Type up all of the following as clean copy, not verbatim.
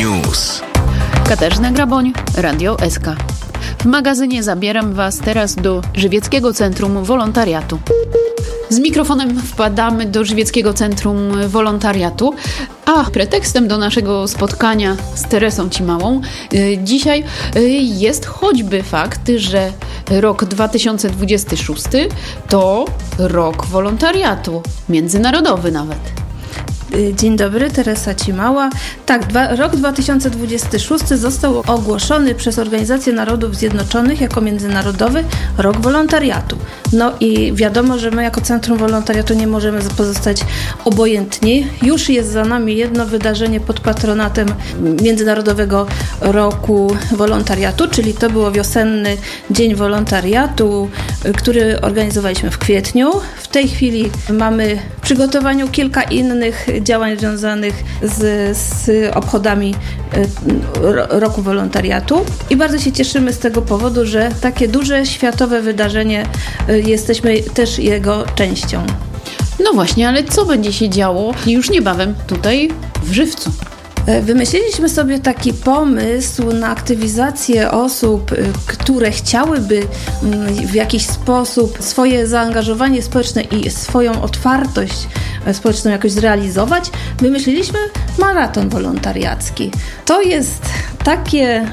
News. Katarzyna Graboń, Radio SK. W magazynie zabieram Was teraz do Żywieckiego Centrum Wolontariatu. Z mikrofonem wpadamy do Żywieckiego Centrum Wolontariatu, a pretekstem do naszego spotkania z Teresą Cimałą dzisiaj jest choćby fakt, że rok 2026 to rok wolontariatu, międzynarodowy nawet. Dzień dobry, Teresa Cimała. Tak, rok 2026 został ogłoszony przez Organizację Narodów Zjednoczonych jako Międzynarodowy Rok Wolontariatu. No i wiadomo, że my jako Centrum Wolontariatu nie możemy pozostać obojętni. Już jest za nami jedno wydarzenie pod patronatem Międzynarodowego Roku Wolontariatu, czyli to było wiosenny Dzień Wolontariatu, który organizowaliśmy w kwietniu. W tej chwili mamy w przygotowaniu kilka innych działań związanych z obchodami Roku Wolontariatu i bardzo się cieszymy z tego powodu, że takie duże światowe wydarzenie, jesteśmy też jego częścią. No właśnie, ale co będzie się działo już niebawem tutaj w Żywcu? Wymyśliliśmy sobie taki pomysł na aktywizację osób, które chciałyby w jakiś sposób swoje zaangażowanie społeczne i swoją otwartość społeczną jakoś zrealizować. Wymyśliliśmy maraton wolontariacki. To jest takie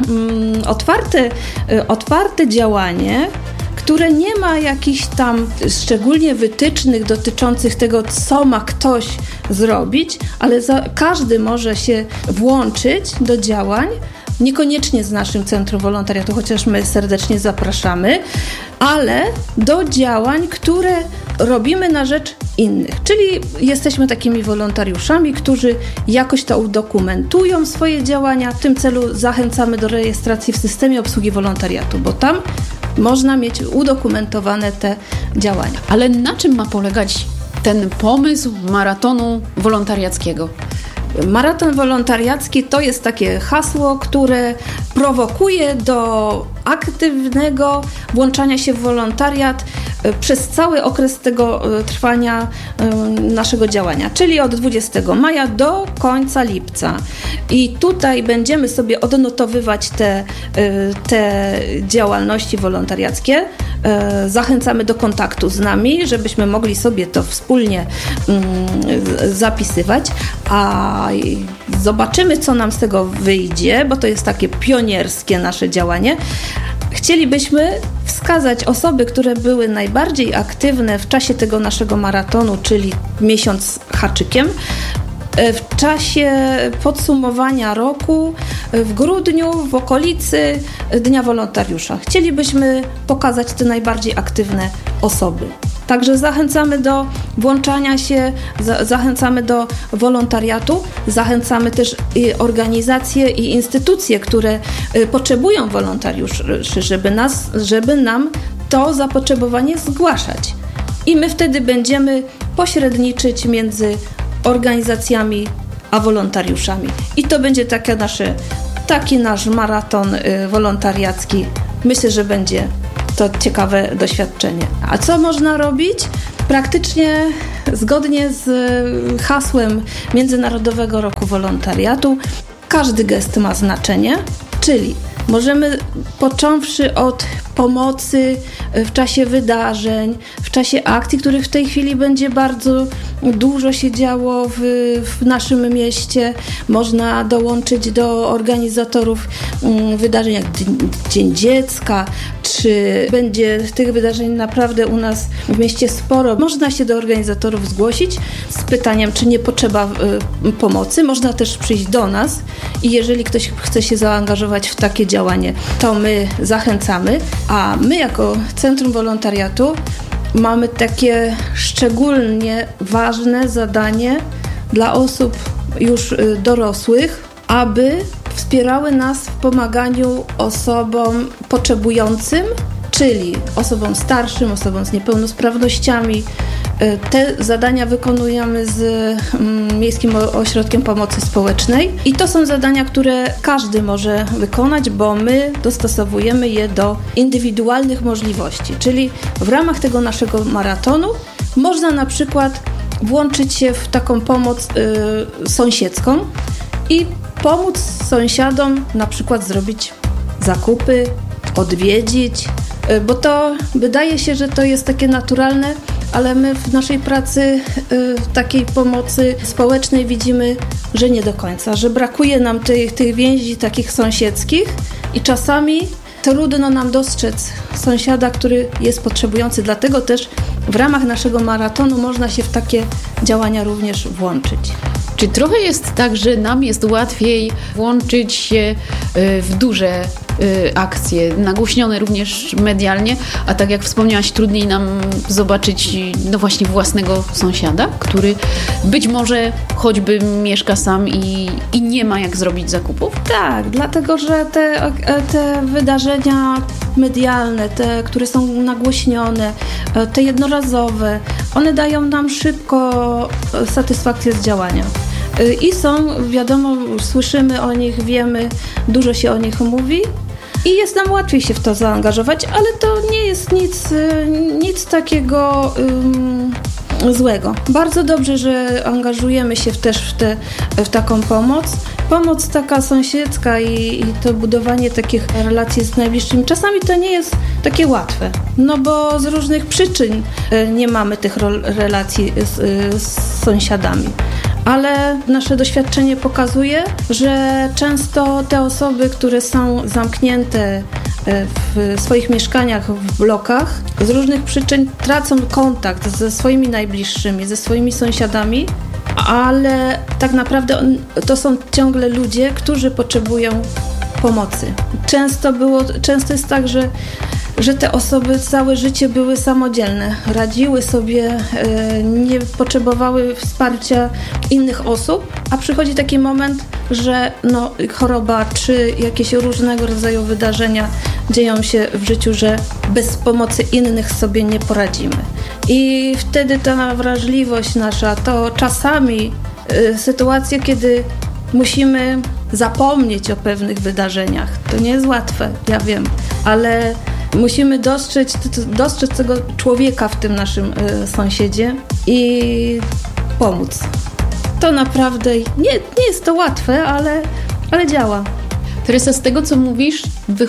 otwarte działanie, które nie ma jakichś tam szczególnie wytycznych dotyczących tego, co ma ktoś zrobić, ale każdy może się włączyć do działań, niekoniecznie z naszym Centrum Wolontariatu, chociaż my serdecznie zapraszamy, ale do działań, które robimy na rzecz innych. Czyli jesteśmy takimi wolontariuszami, którzy jakoś to udokumentują swoje działania. W tym celu zachęcamy do rejestracji w systemie obsługi wolontariatu, bo tam można mieć udokumentowane te działania. Ale na czym ma polegać ten pomysł maratonu wolontariackiego? Maraton wolontariacki to jest takie hasło, które prowokuje do aktywnego włączania się w wolontariat przez cały okres tego trwania naszego działania, czyli od 20 maja do końca lipca. I tutaj będziemy sobie odnotowywać te działalności wolontariackie. Zachęcamy do kontaktu z nami, żebyśmy mogli sobie to wspólnie zapisywać, a zobaczymy, co nam z tego wyjdzie, bo to jest takie pionierskie nasze działanie. Chcielibyśmy wskazać osoby, które były najbardziej aktywne w czasie tego naszego maratonu, czyli miesiąc haczykiem, w czasie podsumowania roku, w grudniu, w okolicy Dnia Wolontariusza. Chcielibyśmy pokazać te najbardziej aktywne osoby. Także zachęcamy do włączania się, zachęcamy do wolontariatu, zachęcamy też organizacje i instytucje, które potrzebują wolontariuszy, żeby nam to zapotrzebowanie zgłaszać. I my wtedy będziemy pośredniczyć między organizacjami a wolontariuszami. I to będzie taki nasz maraton wolontariacki. Myślę, że będzie to ciekawe doświadczenie. A co można robić? Praktycznie zgodnie z hasłem Międzynarodowego Roku Wolontariatu każdy gest ma znaczenie, czyli możemy, począwszy od pomocy w czasie wydarzeń, w czasie akcji, których w tej chwili będzie bardzo dużo się działo w naszym mieście. Można dołączyć do organizatorów wydarzeń jak Dzień Dziecka, czy będzie tych wydarzeń naprawdę u nas w mieście sporo. Można się do organizatorów zgłosić z pytaniem, czy nie potrzeba pomocy. Można też przyjść do nas i jeżeli ktoś chce się zaangażować w takie działanie, to my zachęcamy, a my jako Centrum Wolontariatu mamy takie szczególnie ważne zadanie dla osób już dorosłych, aby wspierały nas w pomaganiu osobom potrzebującym, czyli osobom starszym, osobom z niepełnosprawnościami. Te zadania wykonujemy z Miejskim Ośrodkiem Pomocy Społecznej i to są zadania, które każdy może wykonać, bo my dostosowujemy je do indywidualnych możliwości, czyli w ramach tego naszego maratonu można na przykład włączyć się w taką pomoc sąsiedzką i pomóc sąsiadom na przykład zrobić zakupy, odwiedzić, bo to wydaje się, że to jest takie naturalne, ale my w naszej pracy takiej pomocy społecznej widzimy, że nie do końca, że brakuje nam tych więzi takich sąsiedzkich i czasami trudno nam dostrzec sąsiada, który jest potrzebujący. Dlatego też w ramach naszego maratonu można się w takie działania również włączyć. Czy trochę jest tak, że nam jest łatwiej włączyć się w duże akcje, nagłośnione również medialnie, a tak jak wspomniałaś, trudniej nam zobaczyć no właśnie własnego sąsiada, który być może choćby mieszka sam i nie ma jak zrobić zakupów? Tak, dlatego że te wydarzenia medialne, te, które są nagłośnione, te jednorazowe, one dają nam szybko satysfakcję z działania. I są, wiadomo, słyszymy o nich, wiemy, dużo się o nich mówi i jest nam łatwiej się w to zaangażować, ale to nie jest nic takiego złego. Bardzo dobrze, że angażujemy się też w taką pomoc. Pomoc taka sąsiedzka i to budowanie takich relacji z najbliższymi. Czasami to nie jest takie łatwe, no bo z różnych przyczyn nie mamy tych relacji z sąsiadami. Ale nasze doświadczenie pokazuje, że często te osoby, które są zamknięte w swoich mieszkaniach, w blokach, z różnych przyczyn tracą kontakt ze swoimi najbliższymi, ze swoimi sąsiadami, ale tak naprawdę to są ciągle ludzie, którzy potrzebują pomocy. Często jest tak, że te osoby całe życie były samodzielne, radziły sobie, nie potrzebowały wsparcia innych osób, a przychodzi taki moment, że choroba czy jakieś różnego rodzaju wydarzenia dzieją się w życiu, że bez pomocy innych sobie nie poradzimy. I wtedy ta wrażliwość nasza, to czasami sytuacje, kiedy musimy zapomnieć o pewnych wydarzeniach. To nie jest łatwe, ja wiem, ale musimy dostrzec tego człowieka w tym naszym sąsiedzie i pomóc. To naprawdę nie jest to łatwe, ale działa. Teresa, z tego co mówisz,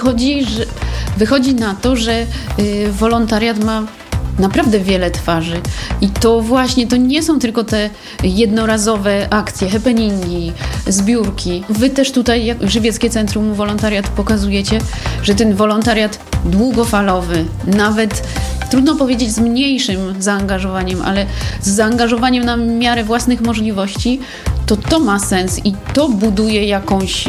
wychodzi na to, że wolontariat ma naprawdę wiele twarzy i to właśnie, to nie są tylko te jednorazowe akcje, happeningi, zbiórki. Wy też tutaj, jak Żywieckie Centrum Wolontariat, pokazujecie, że ten wolontariat długofalowy, nawet trudno powiedzieć z mniejszym zaangażowaniem, ale z zaangażowaniem na miarę własnych możliwości, to ma sens i to buduje jakąś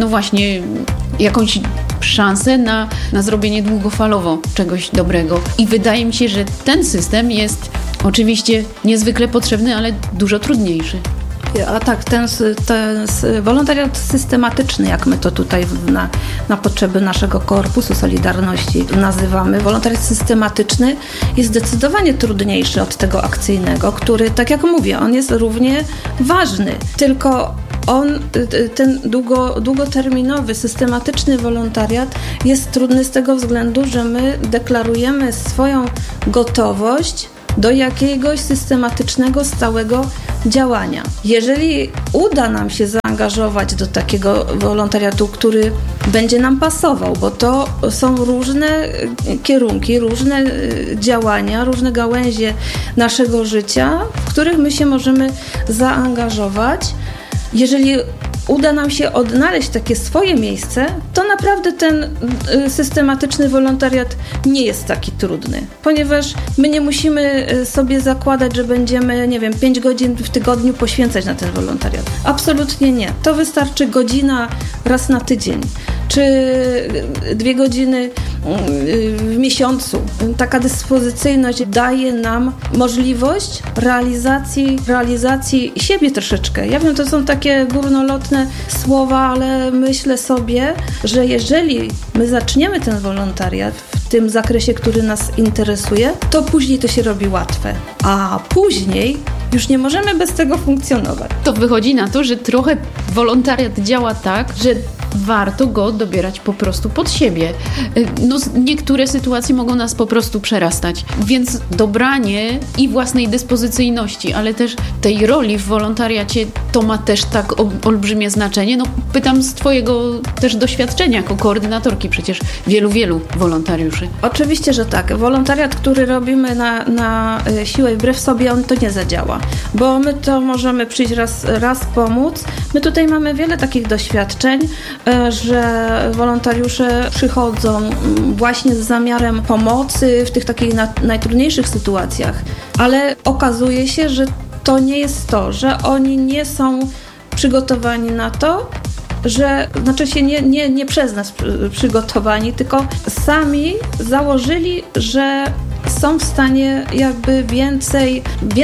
szansę na zrobienie długofalowo czegoś dobrego. I wydaje mi się, że ten system jest oczywiście niezwykle potrzebny, ale dużo trudniejszy. A tak, ten wolontariat systematyczny, jak my to tutaj na potrzeby naszego Korpusu Solidarności nazywamy, wolontariat systematyczny jest zdecydowanie trudniejszy od tego akcyjnego, który, tak jak mówię, on jest równie ważny, tylko ten długoterminowy, systematyczny wolontariat jest trudny z tego względu, że my deklarujemy swoją gotowość do jakiegoś systematycznego, stałego działania. Jeżeli uda nam się zaangażować do takiego wolontariatu, który będzie nam pasował, bo to są różne kierunki, różne działania, różne gałęzie naszego życia, w których my się możemy zaangażować. Jeżeli uda nam się odnaleźć takie swoje miejsce, to naprawdę ten systematyczny wolontariat nie jest taki trudny, ponieważ my nie musimy sobie zakładać, że będziemy, 5 godzin w tygodniu poświęcać na ten wolontariat. Absolutnie nie. To wystarczy godzina raz na tydzień, czy 2 godziny w miesiącu. Taka dyspozycyjność daje nam możliwość realizacji siebie troszeczkę. Ja wiem, to są takie górnolotne słowa, ale myślę sobie, że jeżeli my zaczniemy ten wolontariat w tym zakresie, który nas interesuje, to później to się robi łatwe, a później już nie możemy bez tego funkcjonować. To wychodzi na to, że trochę wolontariat działa tak, że warto go dobierać po prostu pod siebie. No, niektóre sytuacje mogą nas po prostu przerastać, więc dobranie i własnej dyspozycyjności, ale też tej roli w wolontariacie, to ma też tak olbrzymie znaczenie. No, pytam z twojego też doświadczenia jako koordynatorki przecież wielu wolontariuszy. Oczywiście, że tak. Wolontariat, który robimy na siłę i wbrew sobie, on to nie zadziała, bo my to możemy przyjść raz pomóc. My tutaj mamy wiele takich doświadczeń, że wolontariusze przychodzą właśnie z zamiarem pomocy w tych takich najtrudniejszych sytuacjach, ale okazuje się, że to nie jest to, że oni nie są przygotowani na to, że znaczy się nie przez nas przygotowani, tylko sami założyli, że są w stanie jakby więcej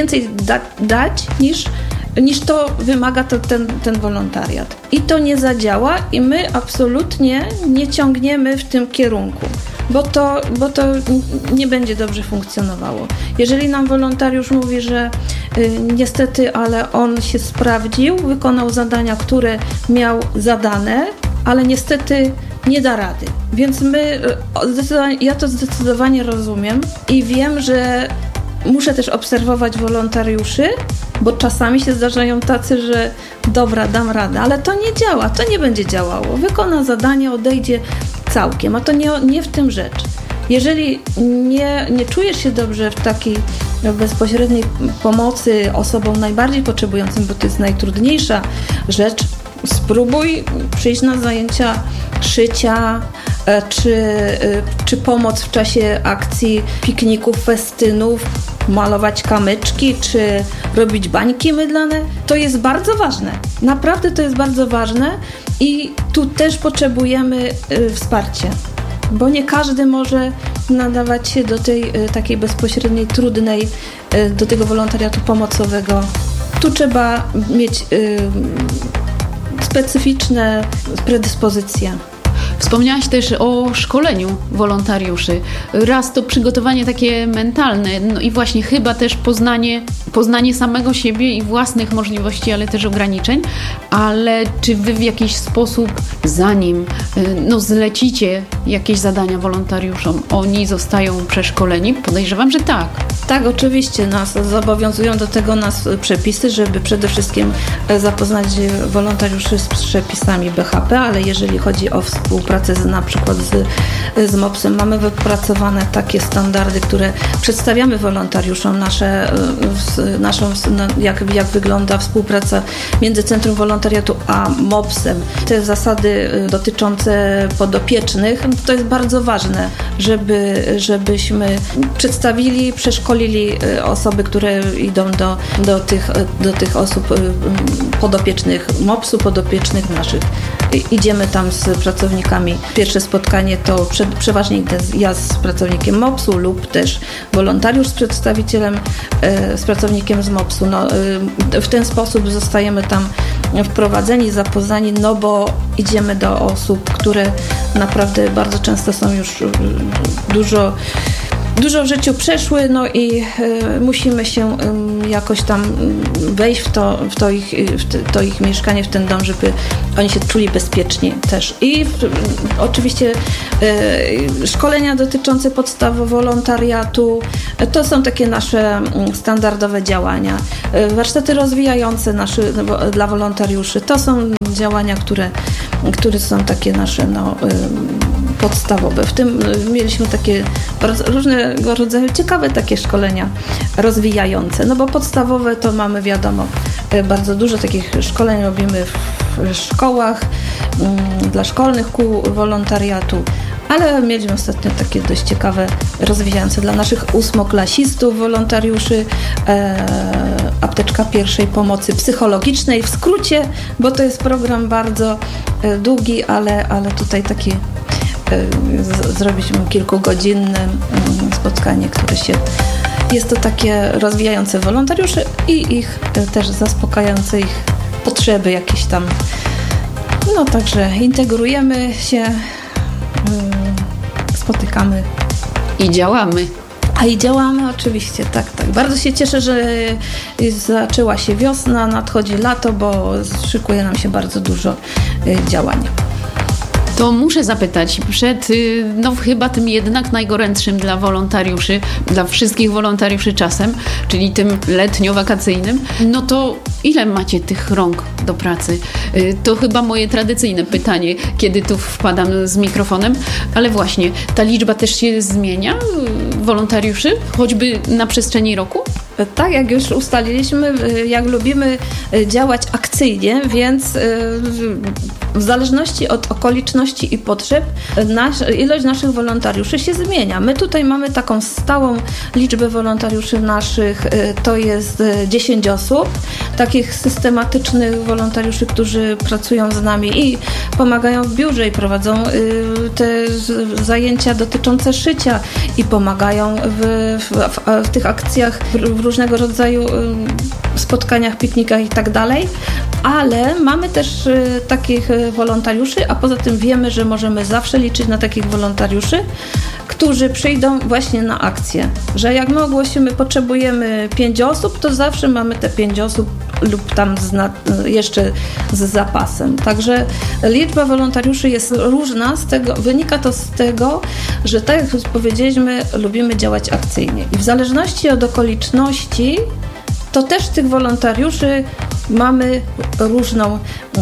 dać niż to wymaga ten wolontariat. I to nie zadziała i my absolutnie nie ciągniemy w tym kierunku, bo to nie będzie dobrze funkcjonowało. Jeżeli nam wolontariusz mówi, że niestety, ale on się sprawdził, wykonał zadania, które miał zadane, ale niestety nie da rady. Więc ja to zdecydowanie rozumiem i wiem, że muszę też obserwować wolontariuszy, bo czasami się zdarzają tacy, że dobra, dam radę, ale to nie działa, to nie będzie działało. Wykona zadanie, odejdzie całkiem, a to nie w tym rzecz. Jeżeli nie czujesz się dobrze w takiej bezpośredniej pomocy osobom najbardziej potrzebującym, bo to jest najtrudniejsza rzecz, spróbuj przyjść na zajęcia szycia, czy pomoc w czasie akcji pikników, festynów, malować kamyczki, czy robić bańki mydlane. To jest bardzo ważne. Naprawdę to jest bardzo ważne i tu też potrzebujemy wsparcia, bo nie każdy może nadawać się do tej takiej bezpośredniej, trudnej, do tego wolontariatu pomocowego. Tu trzeba mieć specyficzne predyspozycje. Wspomniałaś też o szkoleniu wolontariuszy. Raz to przygotowanie takie mentalne, no i właśnie chyba też poznanie samego siebie i własnych możliwości, ale też ograniczeń. Ale czy wy w jakiś sposób, zanim zlecicie jakieś zadania wolontariuszom, oni zostają przeszkoleni? Podejrzewam, że tak. Tak, oczywiście nas zobowiązują do tego przepisy, żeby przede wszystkim zapoznać wolontariuszy z przepisami BHP, ale jeżeli chodzi o współpracę na przykład z MOPS-em, mamy wypracowane takie standardy, które przedstawiamy wolontariuszom, jak wygląda współpraca między Centrum Wolontariatu a MOPS-em. Te zasady dotyczące podopiecznych, to jest bardzo ważne, żebyśmy przedstawili, przeszkolili osoby, które idą do tych osób podopiecznych MOPS-u, podopiecznych naszych. Idziemy tam z pracownikami. Pierwsze spotkanie to przeważnie idę ja z pracownikiem MOPS-u lub też wolontariusz z pracownikiem z MOPS-u. W ten sposób zostajemy tam wprowadzeni, zapoznani, bo idziemy do osób, które naprawdę bardzo często są już dużo w życiu przeszły, i musimy się jakoś tam wejść w to ich mieszkanie, w ten dom, żeby oni się czuli bezpiecznie też. I oczywiście szkolenia dotyczące podstaw wolontariatu, to są takie nasze standardowe działania. Warsztaty rozwijające dla wolontariuszy, to są działania, które są takie nasze podstawowe. W tym mieliśmy takie różnego rodzaju ciekawe takie szkolenia rozwijające, bo podstawowe to mamy, wiadomo, bardzo dużo takich szkoleń robimy w szkołach, dla szkolnych kół wolontariatu, ale mieliśmy ostatnio takie dość ciekawe, rozwijające dla naszych ósmoklasistów wolontariuszy, apteczka pierwszej pomocy psychologicznej, w skrócie, bo to jest program bardzo długi, ale tutaj taki zrobiliśmy kilkugodzinne spotkanie, jest to takie rozwijające wolontariuszy i ich też zaspokajające ich potrzeby jakieś tam. Także integrujemy się, spotykamy. I działamy. I działamy oczywiście, tak. Bardzo się cieszę, że zaczęła się wiosna, nadchodzi lato, bo szykuje nam się bardzo dużo działań. To muszę zapytać, przed chyba tym jednak najgorętszym dla wolontariuszy, dla wszystkich wolontariuszy czasem, czyli tym letnio-wakacyjnym, no to ile macie tych rąk do pracy? To chyba moje tradycyjne pytanie, kiedy tu wpadam z mikrofonem, ale właśnie, ta liczba też się zmienia wolontariuszy, choćby na przestrzeni roku? Tak, jak już ustaliliśmy, jak lubimy działać akcyjnie, więc w zależności od okoliczności i potrzeb ilość naszych wolontariuszy się zmienia. My tutaj mamy taką stałą liczbę wolontariuszy naszych, to jest 10 osób, takich systematycznych wolontariuszy, którzy pracują z nami i pomagają w biurze i prowadzą te zajęcia dotyczące szycia i pomagają w tych akcjach, w różnego rodzaju spotkaniach, piknikach i tak dalej, ale mamy też takich wolontariuszy, a poza tym wiemy, że możemy zawsze liczyć na takich wolontariuszy, którzy przyjdą właśnie na akcję, że jak my ogłosimy, potrzebujemy 5 osób, to zawsze mamy te 5 osób lub tam jeszcze z zapasem. Także liczba wolontariuszy jest różna, wynika to z tego, że tak jak już powiedzieliśmy, lubimy działać akcyjnie i w zależności od okoliczności to też tych wolontariuszy mamy różną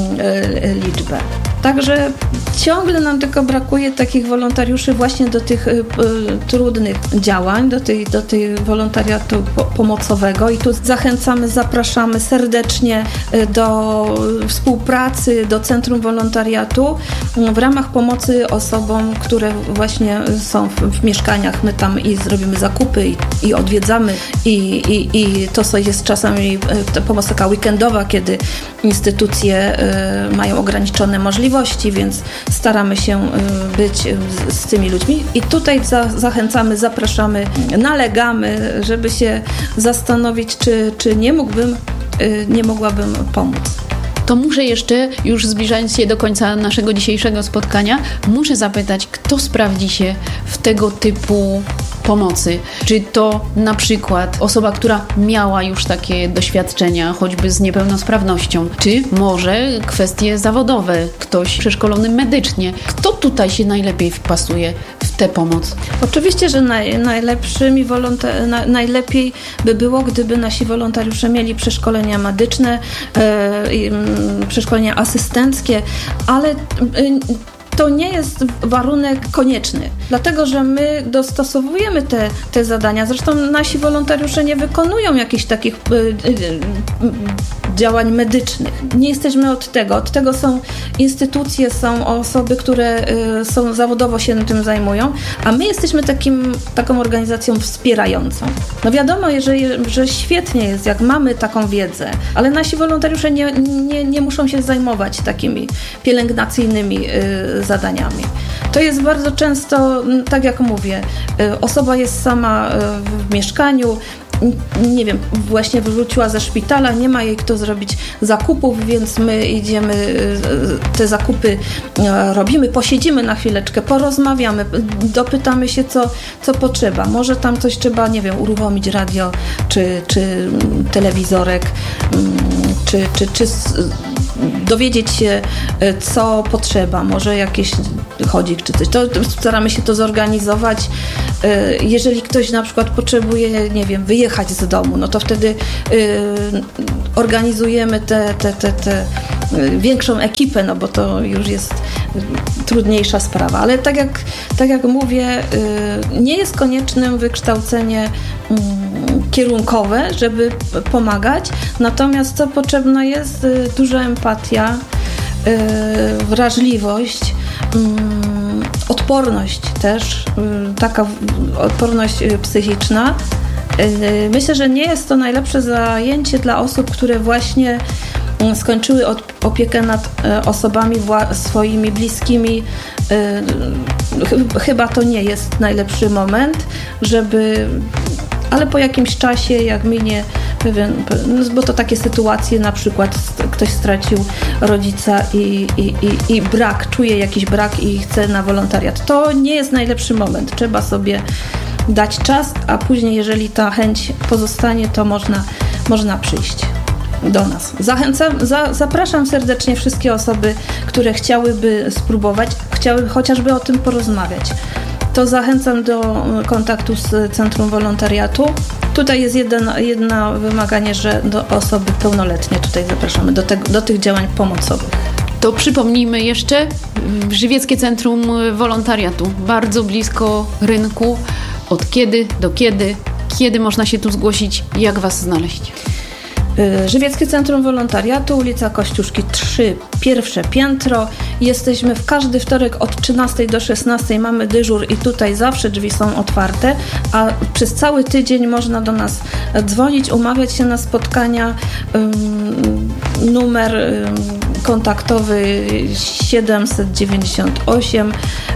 liczbę. Także ciągle nam tylko brakuje takich wolontariuszy właśnie do tych trudnych działań, do tej wolontariatu pomocowego i tu zachęcamy, zapraszamy serdecznie do współpracy, do Centrum Wolontariatu w ramach pomocy osobom, które właśnie są w mieszkaniach. My tam i zrobimy zakupy i odwiedzamy i to jest czasami pomoc taka weekendowa, kiedy instytucje mają ograniczone możliwości, więc staramy się być z tymi ludźmi i tutaj zachęcamy, zapraszamy, nalegamy, żeby się zastanowić, czy nie mogłabym pomóc. To muszę jeszcze, już zbliżając się do końca naszego dzisiejszego spotkania, muszę zapytać, kto sprawdzi się w tego typu pomocy? Czy to na przykład osoba, która miała już takie doświadczenia, choćby z niepełnosprawnością, czy może kwestie zawodowe, ktoś przeszkolony medycznie? Kto tutaj się najlepiej wpasuje w tę pomoc? Oczywiście, że najlepiej by było, gdyby nasi wolontariusze mieli przeszkolenia medyczne, przeszkolenia asystenckie, ale to nie jest warunek konieczny, dlatego że my dostosowujemy te zadania. Zresztą nasi wolontariusze nie wykonują jakichś takich działań medycznych. Nie jesteśmy od tego. Od tego są instytucje, są osoby, które są zawodowo się tym zajmują, a my jesteśmy taką organizacją wspierającą. No wiadomo, że świetnie jest, jak mamy taką wiedzę, ale nasi wolontariusze nie muszą się zajmować takimi pielęgnacyjnymi zadaniami. To jest bardzo często, tak jak mówię, osoba jest sama w mieszkaniu, nie wiem, właśnie wróciła ze szpitala, nie ma jej kto zrobić zakupów, więc my idziemy, te zakupy robimy, posiedzimy na chwileczkę, porozmawiamy, dopytamy się, co potrzeba. Może tam coś trzeba, nie wiem, uruchomić radio, czy telewizorek, czy dowiedzieć się, co potrzeba, może jakieś chodzik czy coś. To staramy się to zorganizować. Jeżeli ktoś na przykład potrzebuje, nie wiem, wyjechać z domu, no to wtedy organizujemy tę większą ekipę, no bo to już jest trudniejsza sprawa. Ale tak jak mówię, nie jest koniecznym wykształcenie kierunkowe, żeby pomagać, natomiast co potrzebna jest duża empatia, wrażliwość, odporność też, taka odporność psychiczna. Myślę, że nie jest to najlepsze zajęcie dla osób, które właśnie skończyły opiekę nad osobami swoimi bliskimi. Chyba to nie jest najlepszy moment, ale po jakimś czasie, jak minie bo to takie sytuacje, na przykład ktoś stracił rodzica i czuje jakiś brak i chce na wolontariat. To nie jest najlepszy moment. Trzeba sobie dać czas, a później, jeżeli ta chęć pozostanie, to można przyjść do nas. Zapraszam serdecznie wszystkie osoby, które chciałyby spróbować, chciały chociażby o tym porozmawiać, to zachęcam do kontaktu z Centrum Wolontariatu. Tutaj jest jedno wymaganie, że do osoby pełnoletnie tutaj zapraszamy do tych działań pomocowych. To przypomnijmy jeszcze, Żywieckie Centrum Wolontariatu, bardzo blisko rynku. Od kiedy do kiedy? Kiedy można się tu zgłosić? Jak Was znaleźć? Żywieckie Centrum Wolontariatu, ulica Kościuszki 3, pierwsze piętro. Jesteśmy w każdy wtorek od 13 do 16, mamy dyżur i tutaj zawsze drzwi są otwarte, a przez cały tydzień można do nas dzwonić, umawiać się na spotkania. Numer kontaktowy 798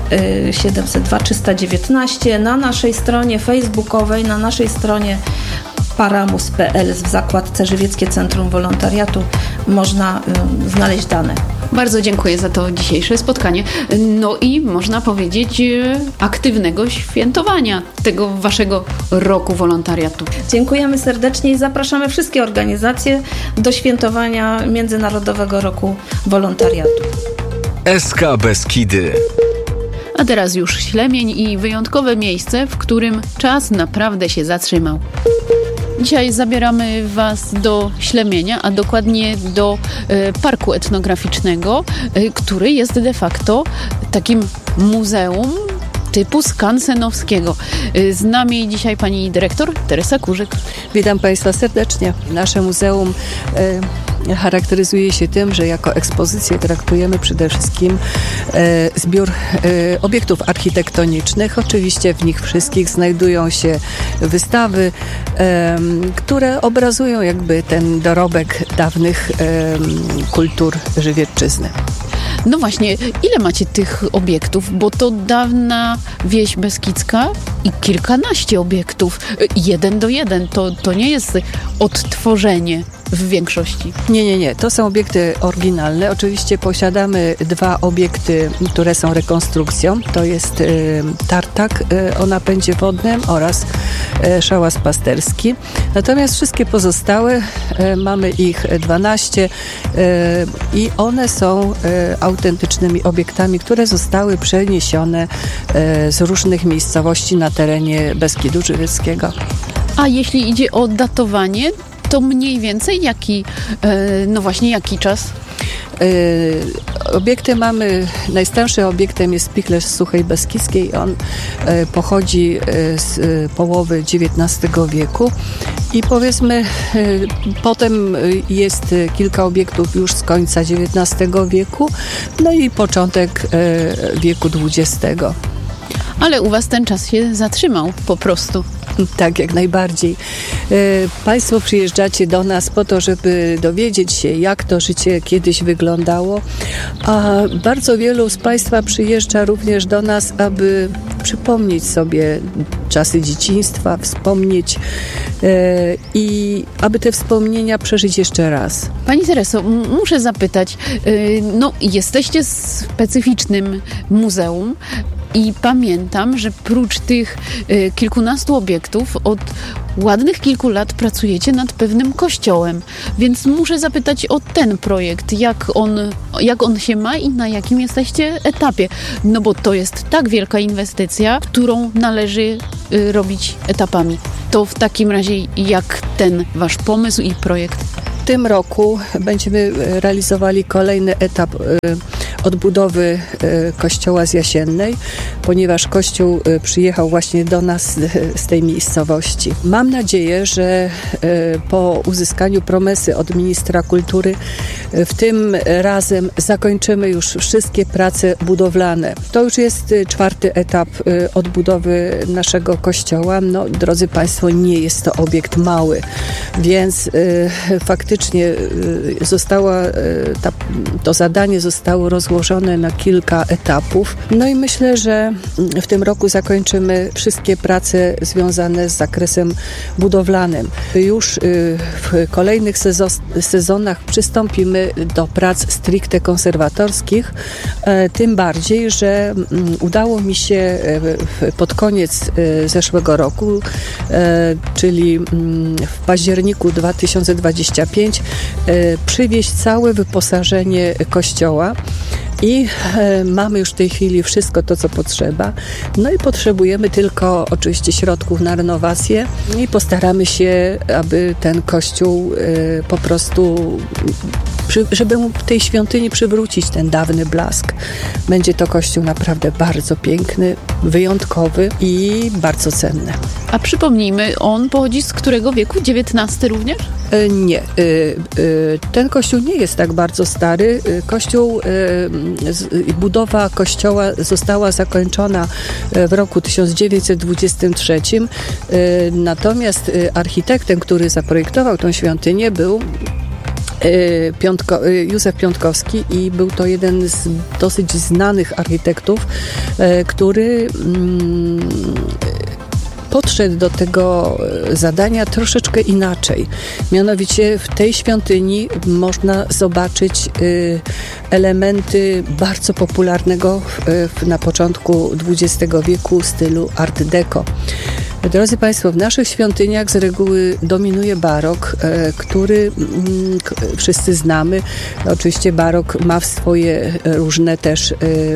702 319 na naszej stronie facebookowej, na naszej stronie paramus.pl w zakładce Żywieckie Centrum Wolontariatu można znaleźć dane. Bardzo dziękuję za to dzisiejsze spotkanie. No i można powiedzieć aktywnego świętowania tego Waszego roku wolontariatu. Dziękujemy serdecznie i zapraszamy wszystkie organizacje do świętowania Międzynarodowego Roku Wolontariatu. SK Beskidy. A teraz już Ślemień i wyjątkowe miejsce, w którym czas naprawdę się zatrzymał. Dzisiaj zabieramy Was do Ślemienia, a dokładnie do parku etnograficznego, który jest de facto takim muzeum typu skansenowskiego. Z nami dzisiaj pani dyrektor Teresa Kurzyk. Witam Państwa serdecznie. Nasze muzeum charakteryzuje się tym, że jako ekspozycję traktujemy przede wszystkim zbiór obiektów architektonicznych. Oczywiście w nich wszystkich znajdują się wystawy, które obrazują jakby ten dorobek dawnych kultur Żywiecczyzny. No właśnie, ile macie tych obiektów? Bo to dawna wieś beskidzka i kilkanaście obiektów. 1 do 1. To nie jest odtworzenie w większości. Nie. To są obiekty oryginalne. Oczywiście posiadamy 2 obiekty, które są rekonstrukcją. To jest tartak o napędzie wodnym oraz szałas pasterski. Natomiast wszystkie pozostałe, mamy ich 12 i one są autentycznymi obiektami, które zostały przeniesione z różnych miejscowości na terenie Beskidu Żywieckiego. A jeśli idzie o datowanie, to mniej więcej jaki czas? Obiekty mamy, najstarszym obiektem jest spichlerz z Suchej Beskidzkiej. On pochodzi z połowy XIX wieku i powiedzmy potem jest kilka obiektów już z końca XIX wieku, no i początek wieku XX. Ale u Was ten czas się zatrzymał po prostu. Tak, jak najbardziej. Państwo przyjeżdżacie do nas po to, żeby dowiedzieć się, jak to życie kiedyś wyglądało, a bardzo wielu z Państwa przyjeżdża również do nas, aby przypomnieć sobie czasy dzieciństwa, wspomnieć i aby te wspomnienia przeżyć jeszcze raz. Pani Tereso, muszę zapytać, jesteście specyficznym muzeum, i pamiętam, że prócz tych kilkunastu obiektów od ładnych kilku lat pracujecie nad pewnym kościołem. Więc muszę zapytać o ten projekt, jak on się ma i na jakim jesteście etapie. No bo to jest tak wielka inwestycja, którą należy robić etapami. To w takim razie jak ten wasz pomysł i projekt? W tym roku będziemy realizowali kolejny etap odbudowy kościoła z Jasiennej, ponieważ kościół przyjechał właśnie do nas z tej miejscowości. Mam nadzieję, że po uzyskaniu promesy od ministra kultury w tym razem zakończymy już wszystkie prace budowlane. To już jest 4. etap odbudowy naszego kościoła. No, drodzy Państwo, nie jest to obiekt mały, więc faktycznie to zadanie zostało rozłożone na kilka etapów. No i myślę, że w tym roku zakończymy wszystkie prace związane z zakresem budowlanym. Już w kolejnych sezonach przystąpimy do prac stricte konserwatorskich, tym bardziej, że udało mi się pod koniec zeszłego roku, czyli w październiku 2025, przywieźć całe wyposażenie kościoła. I mamy już w tej chwili wszystko to, co potrzeba. No i potrzebujemy tylko oczywiście środków na renowację i postaramy się, aby ten kościół po prostu, żeby mu tej świątyni przywrócić ten dawny blask. Będzie to kościół naprawdę bardzo piękny, wyjątkowy i bardzo cenny. A przypomnijmy, on pochodzi z którego wieku? XIX również? Nie. Ten kościół nie jest tak bardzo stary. Budowa kościoła została zakończona w roku 1923. Natomiast architektem, który zaprojektował tę świątynię, był Józef Piątkowski i był to jeden z dosyć znanych architektów, który podszedł do tego zadania troszeczkę inaczej. Mianowicie w tej świątyni można zobaczyć elementy bardzo popularnego na początku XX wieku stylu Art Deco. Drodzy Państwo, w naszych świątyniach z reguły dominuje barok, który wszyscy znamy. Oczywiście barok ma swoje różne też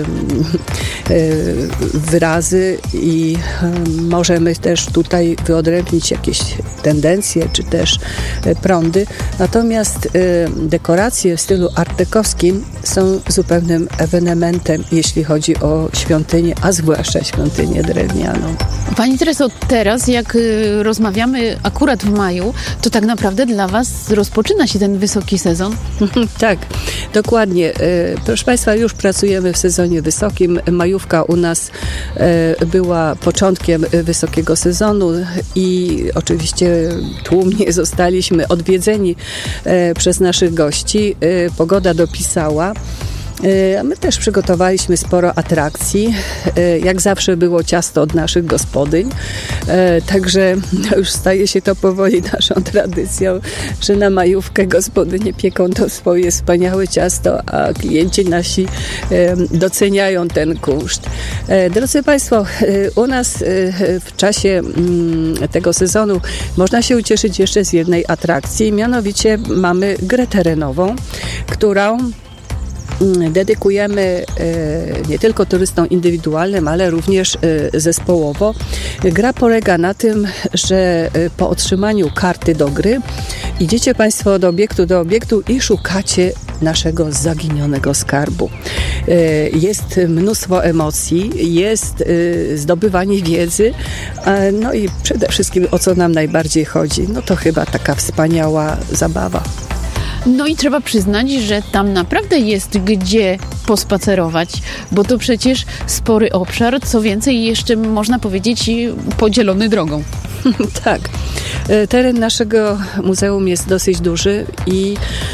wyrazy i możemy też tutaj wyodrębnić jakieś tendencje czy też prądy. Natomiast dekoracje w stylu art-dekowskim są zupełnym ewenementem, jeśli chodzi o świątynię, a zwłaszcza świątynię drewnianą. Pani Tereso, teraz jak rozmawiamy akurat w maju, to tak naprawdę dla Was rozpoczyna się ten wysoki sezon? Tak, dokładnie. Proszę Państwa, już pracujemy w sezonie wysokim. Majówka u nas była początkiem wysokiego sezonu i oczywiście tłumnie zostaliśmy odwiedzeni przez naszych gości. Pogoda dopisała. A my też przygotowaliśmy sporo atrakcji. Jak zawsze było ciasto od naszych gospodyń. Także już staje się to powoli naszą tradycją, że na majówkę gospodynie pieką to swoje wspaniałe ciasto, a klienci nasi doceniają ten kunszt. Drodzy Państwo, u nas w czasie tego sezonu można się ucieszyć jeszcze z jednej atrakcji. Mianowicie mamy grę terenową, którą dedykujemy nie tylko turystom indywidualnym, ale również zespołowo. Gra polega na tym, że po otrzymaniu karty do gry idziecie Państwo do obiektu i szukacie naszego zaginionego skarbu. Jest mnóstwo emocji, jest zdobywanie wiedzy, no i przede wszystkim o co nam najbardziej chodzi, no to chyba taka wspaniała zabawa. No i trzeba przyznać, że tam naprawdę jest gdzie pospacerować, bo to przecież spory obszar, co więcej jeszcze można powiedzieć podzielony drogą. Tak. Teren naszego muzeum jest dosyć duży i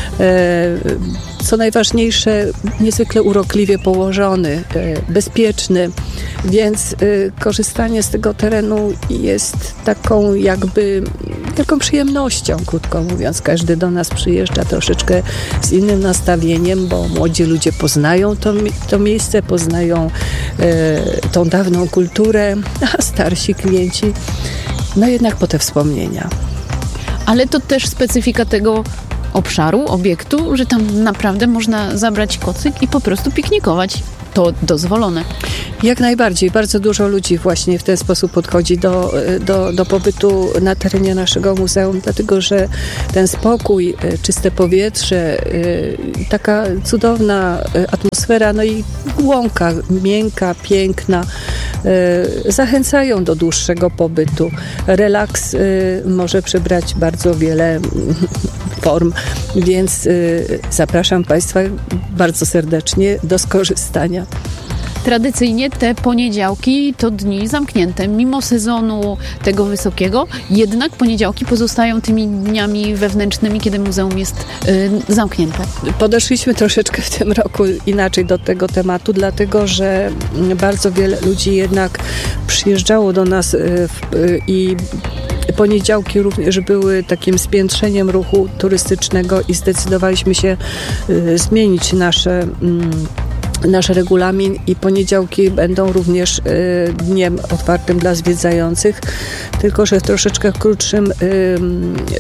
co najważniejsze, niezwykle urokliwie położony, bezpieczny, więc korzystanie z tego terenu jest taką jakby wielką przyjemnością, krótko mówiąc. Każdy do nas przyjeżdża troszeczkę z innym nastawieniem, bo młodzi ludzie poznają to miejsce, poznają tą dawną kulturę, a starsi klienci no jednak po te wspomnienia. Ale to też specyfika tego obszaru, obiektu, że tam naprawdę można zabrać kocyk i po prostu piknikować. To dozwolone. Jak najbardziej. Bardzo dużo ludzi właśnie w ten sposób podchodzi do pobytu na terenie naszego muzeum, dlatego że ten spokój, czyste powietrze, taka cudowna atmosfera, no i łąka miękka, piękna, zachęcają do dłuższego pobytu. Relaks może przybrać bardzo wiele form, więc zapraszam Państwa bardzo serdecznie do skorzystania. Tradycyjnie te poniedziałki to dni zamknięte. Mimo sezonu tego wysokiego, jednak poniedziałki pozostają tymi dniami wewnętrznymi, kiedy muzeum jest zamknięte. Podeszliśmy troszeczkę w tym roku inaczej do tego tematu, dlatego że bardzo wiele ludzi jednak przyjeżdżało do nas i poniedziałki również były takim spiętrzeniem ruchu turystycznego i zdecydowaliśmy się zmienić nasz regulamin i poniedziałki będą również dniem otwartym dla zwiedzających, tylko że w troszeczkę krótszym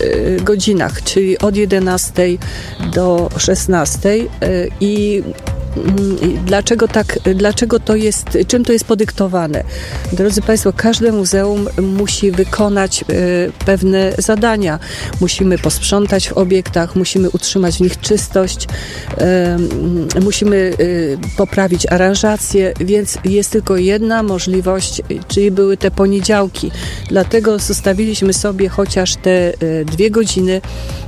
godzinach, czyli od 11 do 16 i dlaczego to jest, czym to jest podyktowane? Drodzy Państwo, każde muzeum musi wykonać pewne zadania. Musimy posprzątać w obiektach, musimy utrzymać w nich czystość, musimy poprawić aranżację, więc jest tylko jedna możliwość, czyli były te poniedziałki. Dlatego zostawiliśmy sobie chociaż te 2 godziny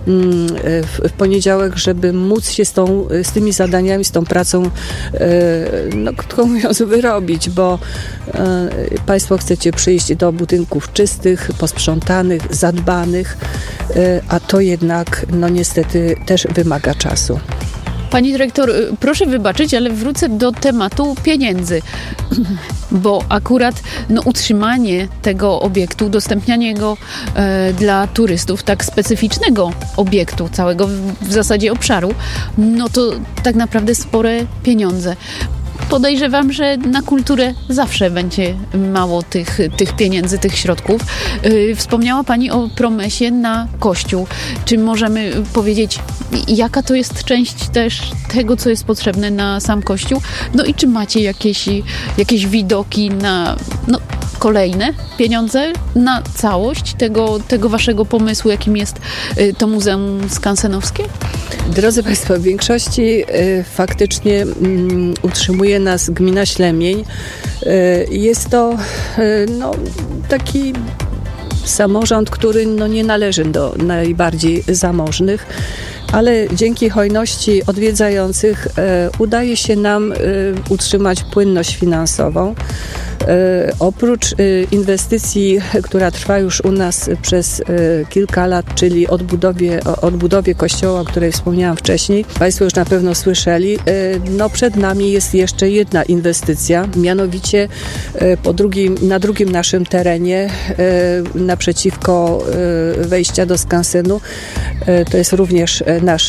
w poniedziałek, żeby móc się z tymi zadaniami, z tą pracą, krótko mówiąc, wyrobić, bo Państwo chcecie przyjść do budynków czystych, posprzątanych, zadbanych, a to jednak, niestety też wymaga czasu. Pani dyrektor, proszę wybaczyć, ale wrócę do tematu pieniędzy, bo akurat utrzymanie tego obiektu, udostępnianie go dla turystów, tak specyficznego obiektu, całego w zasadzie obszaru, to tak naprawdę spore pieniądze. Podejrzewam, że na kulturę zawsze będzie mało tych pieniędzy, tych środków. Wspomniała Pani o promesie na Kościół. Czy możemy powiedzieć, jaka to jest część też tego, co jest potrzebne na sam Kościół? I czy macie jakieś widoki na kolejne pieniądze na całość tego waszego pomysłu, jakim jest to Muzeum Skansenowskie? Drodzy Państwo, w większości faktycznie utrzymuje nas gmina Ślemień. Jest to taki samorząd, który nie należy do najbardziej zamożnych, ale dzięki hojności odwiedzających udaje się nam utrzymać płynność finansową. Oprócz inwestycji, która trwa już u nas przez kilka lat, czyli odbudowie kościoła, o której wspomniałam wcześniej, Państwo już na pewno słyszeli, przed nami jest jeszcze jedna inwestycja, mianowicie na drugim naszym terenie, naprzeciwko wejścia do skansenu, to jest również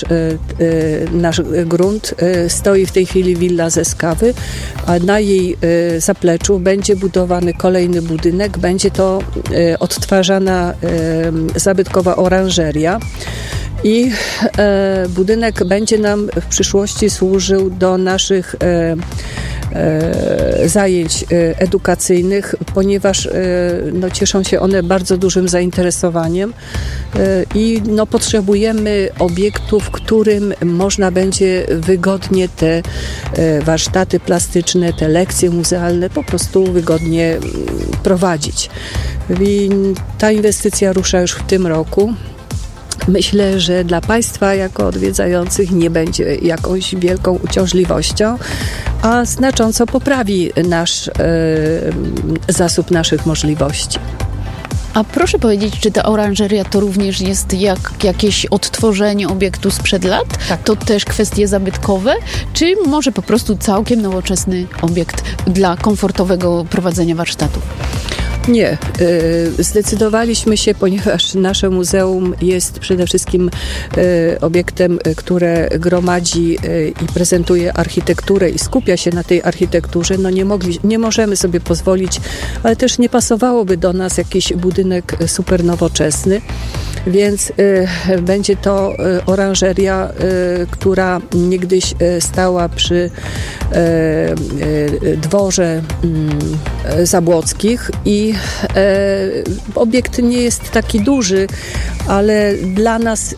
nasz grunt, stoi w tej chwili willa ze Skawy, a na jej zapleczu będzie budowany kolejny budynek, będzie to odtwarzana zabytkowa oranżeria i budynek będzie nam w przyszłości służył do naszych zajęć edukacyjnych, ponieważ cieszą się one bardzo dużym zainteresowaniem i potrzebujemy obiektu, w którym można będzie wygodnie te warsztaty plastyczne, te lekcje muzealne po prostu wygodnie prowadzić. I ta inwestycja rusza już w tym roku. Myślę, że dla Państwa jako odwiedzających nie będzie jakąś wielką uciążliwością, a znacząco poprawi nasz zasób naszych możliwości. A proszę powiedzieć, czy ta oranżeria to również jest jakieś odtworzenie obiektu sprzed lat? Tak. To też kwestie zabytkowe? Czy może po prostu całkiem nowoczesny obiekt dla komfortowego prowadzenia warsztatów? Nie. Zdecydowaliśmy się, ponieważ nasze muzeum jest przede wszystkim obiektem, które gromadzi i prezentuje architekturę i skupia się na tej architekturze. Nie możemy sobie pozwolić, ale też nie pasowałoby do nas jakiś budynek super nowoczesny. Więc będzie to oranżeria, która niegdyś stała przy dworze Zabłockich i obiekt nie jest taki duży, ale dla nas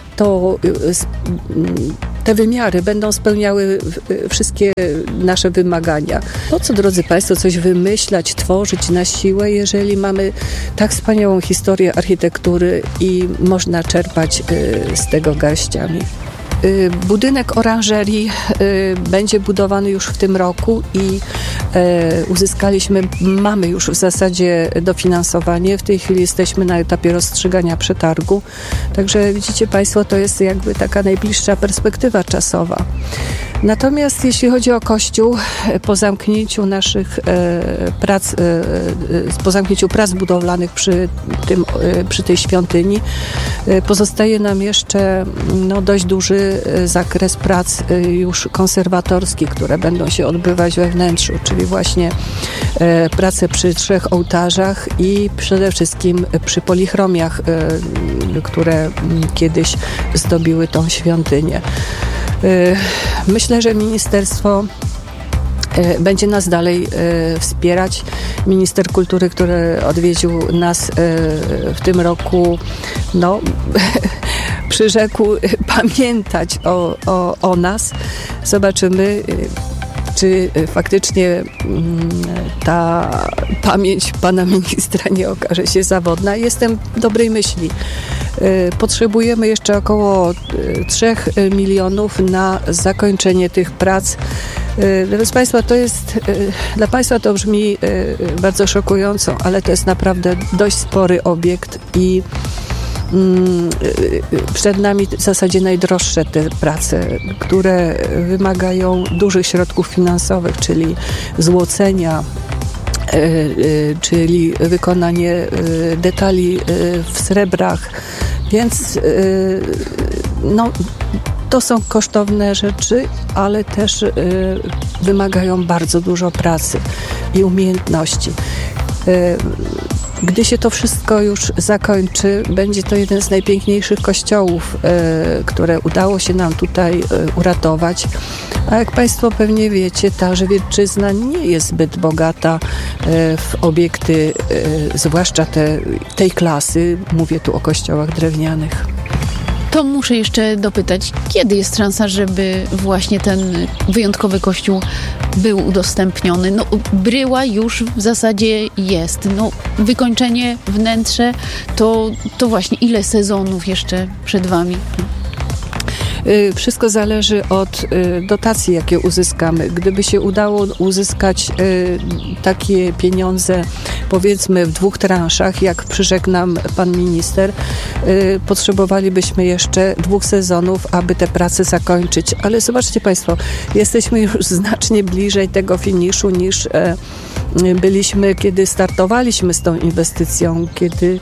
te wymiary będą spełniały wszystkie nasze wymagania. Po co, drodzy Państwo, coś wymyślać, tworzyć na siłę, jeżeli mamy tak wspaniałą historię architektury i można czerpać z tego garściami. Budynek oranżerii będzie budowany już w tym roku i mamy już w zasadzie dofinansowanie. W tej chwili jesteśmy na etapie rozstrzygania przetargu. Także widzicie Państwo, to jest jakby taka najbliższa perspektywa czasowa. Natomiast jeśli chodzi o Kościół, po zamknięciu naszych prac, po zamknięciu prac budowlanych przy tej świątyni, pozostaje nam jeszcze dość duży zakres prac już konserwatorskich, które będą się odbywać we wnętrzu, czyli właśnie prace przy 3 ołtarzach i przede wszystkim przy polichromiach, które kiedyś zdobiły tą świątynię. Myślę, że ministerstwo będzie nas dalej wspierać. Minister kultury, który odwiedził nas w tym roku, przyrzekł pamiętać o nas. Zobaczymy, czy faktycznie ta pamięć pana ministra nie okaże się zawodna. Jestem dobrej myśli. Potrzebujemy jeszcze około 3 milionów na zakończenie tych prac. Proszę Państwa, dla Państwa to brzmi bardzo szokująco, ale to jest naprawdę dość spory obiekt i przed nami w zasadzie najdroższe te prace, które wymagają dużych środków finansowych, czyli złocenia, czyli wykonanie detali w srebrach, więc to są kosztowne rzeczy, ale też wymagają bardzo dużo pracy i umiejętności. Gdy się to wszystko już zakończy, będzie to jeden z najpiękniejszych kościołów, które udało się nam tutaj uratować. A jak Państwo pewnie wiecie, ta Żywiecczyzna nie jest zbyt bogata w obiekty, zwłaszcza tej klasy. Mówię tu o kościołach drewnianych. To muszę jeszcze dopytać, kiedy jest szansa, żeby właśnie ten wyjątkowy kościół był udostępniony? Bryła już w zasadzie jest. Wykończenie, wnętrze, to właśnie ile sezonów jeszcze przed Wami? Wszystko zależy od dotacji, jakie uzyskamy. Gdyby się udało uzyskać takie pieniądze, powiedzmy w 2 transzach, jak przyrzekł nam pan minister, potrzebowalibyśmy jeszcze 2 sezonów, aby te prace zakończyć. Ale zobaczcie Państwo, jesteśmy już znacznie bliżej tego finiszu niż byliśmy, kiedy startowaliśmy z tą inwestycją, kiedy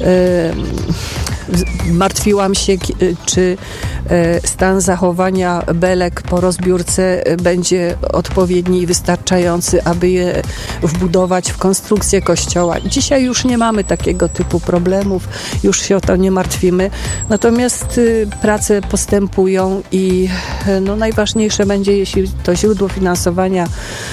martwiłam się, czy stan zachowania belek po rozbiórce będzie odpowiedni i wystarczający, aby je wbudować w konstrukcję kościoła. Dzisiaj już nie mamy takiego typu problemów, już się o to nie martwimy. Natomiast prace postępują i najważniejsze będzie, jeśli to źródło finansowania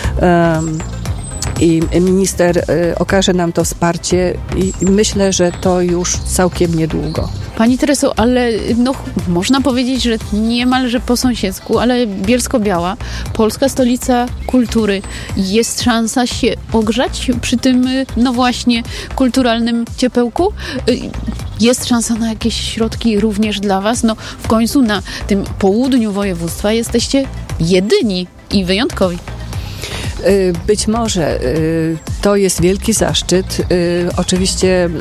i minister okaże nam to wsparcie i myślę, że to już całkiem niedługo. Pani Tereso, ale można powiedzieć, że niemalże po sąsiedzku, ale Bielsko-Biała, polska stolica kultury. Jest szansa się ogrzać przy tym, właśnie, kulturalnym ciepełku? Jest szansa na jakieś środki również dla Was? W końcu na tym południu województwa jesteście jedyni i wyjątkowi. Być może to jest wielki zaszczyt. Oczywiście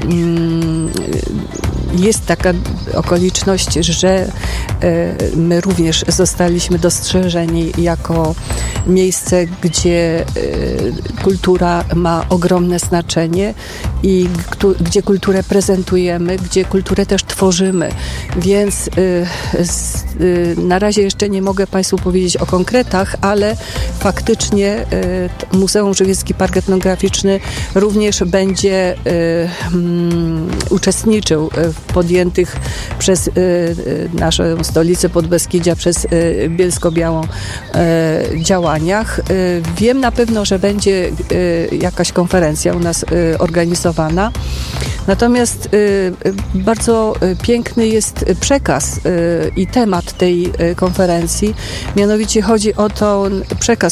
jest taka okoliczność, że my również zostaliśmy dostrzeżeni jako miejsce, gdzie kultura ma ogromne znaczenie i gdzie kulturę prezentujemy, gdzie kulturę też tworzymy. Więc na razie jeszcze nie mogę Państwu powiedzieć o konkretach, ale faktycznie Muzeum Żywiecki Park Etnograficzny również będzie uczestniczył w podjętych przez naszą stolicę Podbeskidzia, przez Bielsko-Białą działaniach. Wiem na pewno, że będzie jakaś konferencja u nas organizowana. Natomiast bardzo piękny jest przekaz i temat tej konferencji. Mianowicie chodzi o ten przekaz